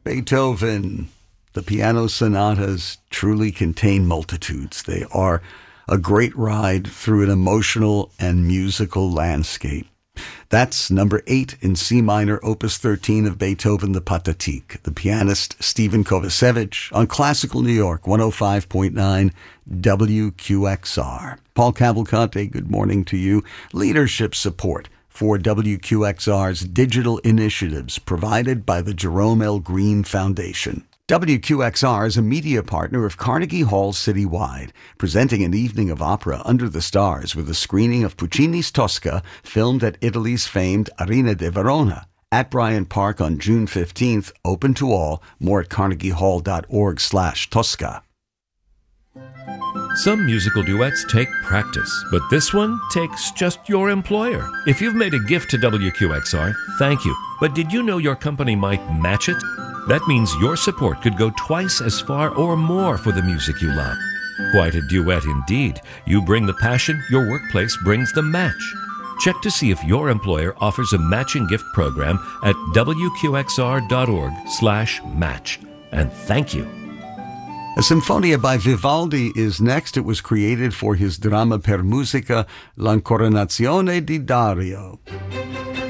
Beethoven. The piano sonatas truly contain multitudes. They are a great ride through an emotional and musical landscape. That's number 8 in C minor, opus 13 of Beethoven, the Pathetique. The pianist Stephen Kovacevic on Classical New York, 105.9 WQXR. Paul Cavalcante, good morning to you. Leadership support for WQXR's digital initiatives provided by the Jerome L. Green Foundation. WQXR is a media partner of Carnegie Hall Citywide, presenting an evening of opera under the stars with a screening of Puccini's Tosca, filmed at Italy's famed Arena de Verona, at Bryant Park on June 15th, open to all. More at carnegiehall.org/Tosca. Some musical duets take practice, but this one takes just your employer. If you've made a gift to WQXR, thank you. But did you know your company might match it? That means your support could go twice as far or more for the music you love. Quite a duet indeed. You bring the passion, your workplace brings the match. Check to see if your employer offers a matching gift program at wqxr.org/match. And thank you. A Sinfonia by Vivaldi is next. It was created for his drama per musica L'Incoronazione di Dario.